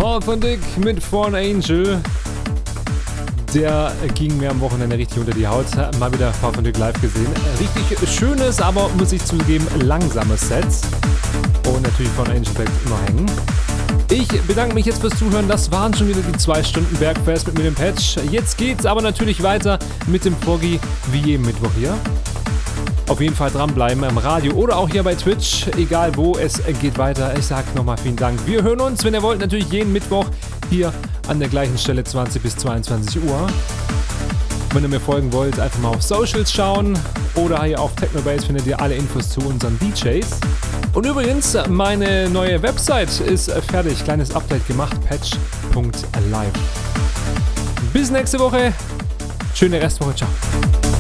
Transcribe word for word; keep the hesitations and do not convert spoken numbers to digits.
Paul van Dyk mit Fallen Angel. Der ging mir am Wochenende richtig unter die Haut. Mal wieder Paul van Dyk live gesehen. Richtig schönes, aber muss ich zugeben, langsames Set. Und natürlich Fallen Angel bleibt immer hängen. Ich bedanke mich jetzt fürs Zuhören. Das waren schon wieder die zwei Stunden Bergfest mit mir dem Patch. Jetzt geht's aber natürlich weiter mit dem Froggy, wie jeden Mittwoch hier. Auf jeden Fall dranbleiben im Radio oder auch hier bei Twitch, egal wo, es geht weiter. Ich sag nochmal vielen Dank. Wir hören uns, wenn ihr wollt, natürlich jeden Mittwoch hier an der gleichen Stelle zwanzig bis zweiundzwanzig Uhr. Wenn ihr mir folgen wollt, einfach mal auf Socials schauen oder hier auf Technobase findet ihr alle Infos zu unseren D Js. Und übrigens, meine neue Website ist fertig, kleines Update gemacht, patch punkt live. Bis nächste Woche, schöne Restwoche, ciao.